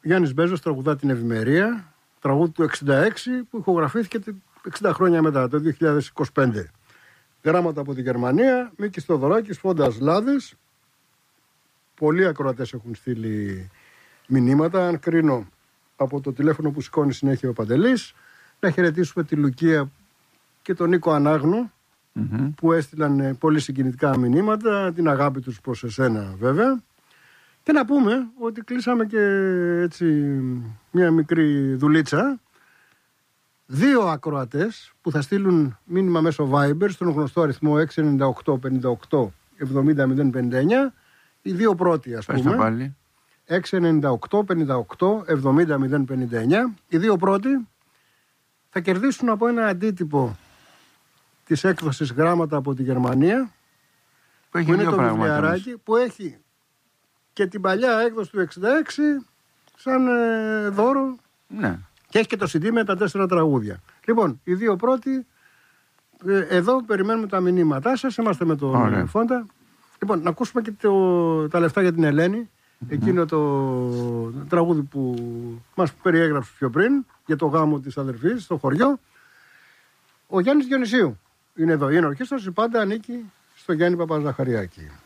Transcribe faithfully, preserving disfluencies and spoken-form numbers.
Γιάννης Μπέζος τραγουδά την Ευημερία, τραγούδι του εξήντα έξι που ηχογραφήθηκε εξήντα χρόνια μετά, το δύο χιλιάδες είκοσι πέντε. Γράμματα από τη Γερμανία, Μίκης Θοδωράκης, Φόντας Λάδης. Πολλοί ακροατές έχουν στείλει μηνύματα. Αν κρίνω από το τηλέφωνο που σηκώνει συνέχεια ο Παντελής, να χαιρετήσουμε τη Λουκία και τον Νίκο Ανάγνου, mm-hmm. που έστειλαν πολύ συγκινητικά μηνύματα, την αγάπη τους προς εσένα βέβαια. Και να πούμε ότι κλείσαμε και έτσι μια μικρή δουλίτσα. Δύο ακροατές που θα στείλουν μήνυμα μέσω Viber στον γνωστό αριθμό έξι εννιά οκτώ πενήντα οκτώ εβδομήντα μηδέν πενήντα εννιά. Οι δύο πρώτοι, ας πούμε. Πάλι. έξι εννιά οκτώ πενήντα οκτώ εβδομήντα μηδέν πενήντα εννιά. Οι δύο πρώτοι θα κερδίσουν από ένα αντίτυπο της έκδοσης Γράμματα από τη Γερμανία, που, έχει που είναι το βιβλιαράκι, που έχει και την παλιά έκδοση του εξήντα έξι σαν ε, δώρο. Ναι. Και έχει και το σι ντι με τα τέσσερα τραγούδια. Λοιπόν, οι δύο πρώτοι, ε, εδώ περιμένουμε τα μηνύματά σας. Είμαστε με τον Ωραία. Φόντα. Λοιπόν, να ακούσουμε και το, τα λεφτά για την Ελένη. Mm-hmm. Εκείνο το τραγούδι που μας περιέγραψε πιο πριν, για το γάμο της αδερφής στο χωριό. Ο Γιάννης Διονυσίου είναι εδώ. Η ενορχήστρωση πάντα ανήκει στο Γιάννη Παπαζαχαριάκη.